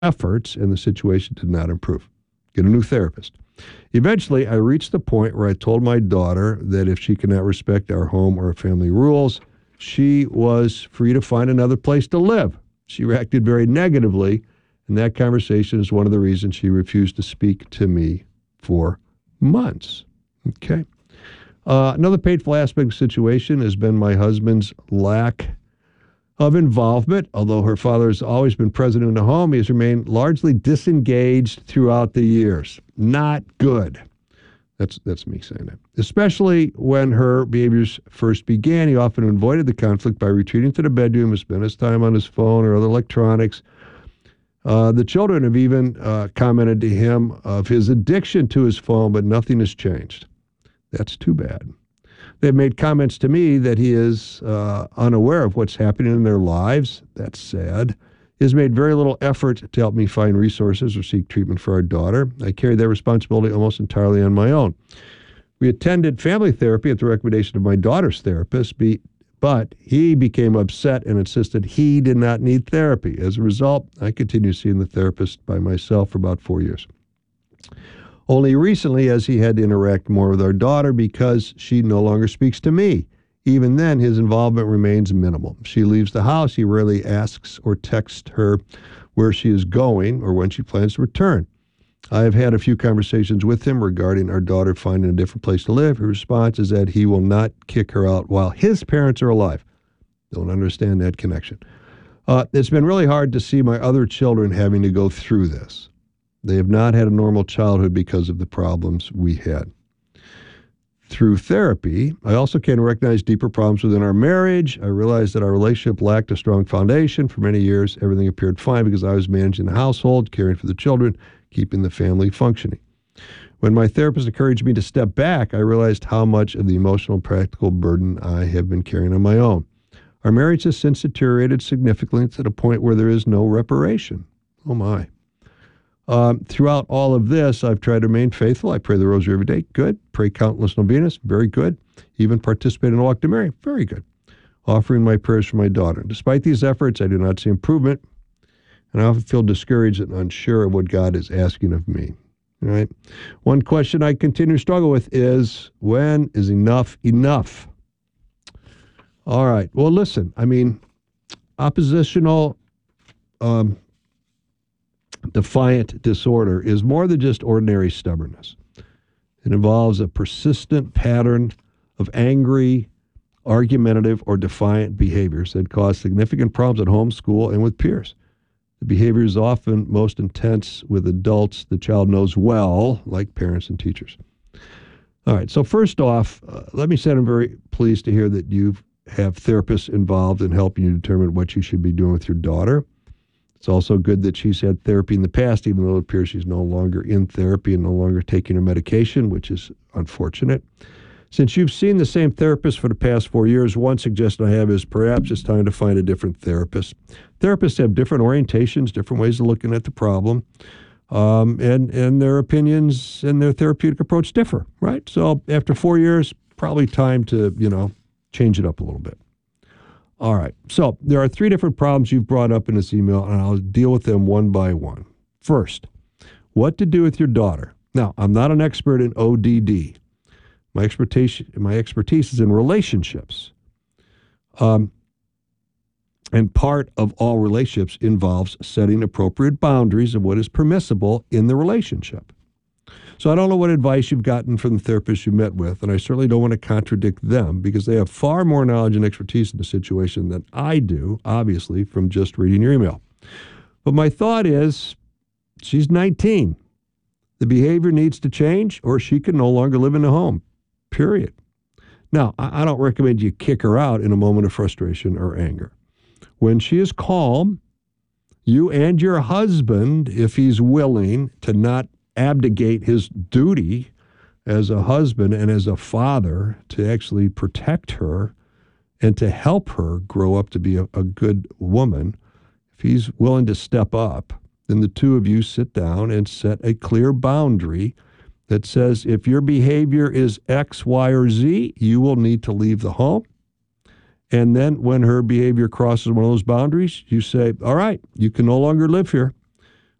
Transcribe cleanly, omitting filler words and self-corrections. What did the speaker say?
efforts, and the situation did not improve. Get a new therapist. Eventually, I reached the point where I told my daughter that if she could not respect our home or family rules, she was free to find another place to live. She reacted very negatively, and that conversation is one of the reasons she refused to speak to me for months. Okay. Another painful aspect of the situation has been my husband's lack of involvement. Although her father has always been present in the home, he has remained largely disengaged throughout the years. Not good. That's me saying that. Especially when her behaviors first began, he often avoided the conflict by retreating to the bedroom and spent his time on his phone or other electronics. The children have even commented to him of his addiction to his phone, but nothing has changed. That's too bad. They've made comments to me that he is unaware of what's happening in their lives. That's sad. He has made very little effort to help me find resources or seek treatment for our daughter. I carry that responsibility almost entirely on my own. We attended family therapy at the recommendation of my daughter's therapist, but he became upset and insisted he did not need therapy. As a result, I continued seeing the therapist by myself for about 4 years. Only recently has he had to interact more with our daughter because she no longer speaks to me. Even then, his involvement remains minimal. She leaves the house. He rarely asks or texts her where she is going or when she plans to return. I have had a few conversations with him regarding our daughter finding a different place to live. His response is that he will not kick her out while his parents are alive. Don't understand that connection. It's been really hard to see my other children having to go through this. They have not had a normal childhood because of the problems we had. Through therapy, I also can recognize deeper problems within our marriage. I realized that our relationship lacked a strong foundation. For many years, everything appeared fine because I was managing the household, caring for the children, keeping the family functioning. When my therapist encouraged me to step back, I realized how much of the emotional and practical burden I have been carrying on my own. Our marriage has since deteriorated significantly to the point where there is no reparation. Oh my. Throughout all of this, I've tried to remain faithful. I pray the rosary every day. Good. Pray countless novenas. Very good. Even participate in a walk to Mary. Very good. Offering my prayers for my daughter. Despite these efforts, I do not see improvement, and I often feel discouraged and unsure of what God is asking of me. All right. One question I continue to struggle with is, when is enough enough? All right. Well, listen, oppositional defiant disorder is more than just ordinary stubbornness. It involves a persistent pattern of angry, argumentative, or defiant behaviors that cause significant problems at home, school, and with peers. The behavior is often most intense with adults the child knows well, like parents and teachers. All right, so first off, let me say I'm very pleased to hear that you have therapists involved in helping you determine what you should be doing with your daughter. It's also good that she's had therapy in the past, even though it appears she's no longer in therapy and no longer taking her medication, which is unfortunate. Since you've seen the same therapist for the past 4 years, one suggestion I have is perhaps it's time to find a different therapist. Therapists have different orientations, different ways of looking at the problem, and their opinions and their therapeutic approach differ, right? So after 4 years, probably time to, change it up a little bit. All right. So there are 3 different problems you've brought up in this email, and I'll deal with them one by one. First, what to do with your daughter. Now, I'm not an expert in ODD. My expertise is in relationships. And part of all relationships involves setting appropriate boundaries of what is permissible in the relationship. So I don't know what advice you've gotten from the therapist you met with, and I certainly don't want to contradict them because they have far more knowledge and expertise in the situation than I do, obviously, from just reading your email. But my thought is, she's 19. The behavior needs to change, or she can no longer live in the home, period. Now, I don't recommend you kick her out in a moment of frustration or anger. When she is calm, you and your husband, if he's willing to not abdicate his duty as a husband and as a father to actually protect her and to help her grow up to be a good woman, if he's willing to step up, then the two of you sit down and set a clear boundary that says if your behavior is X, Y, or Z, you will need to leave the home. And then when her behavior crosses one of those boundaries, you say, all right, you can no longer live here.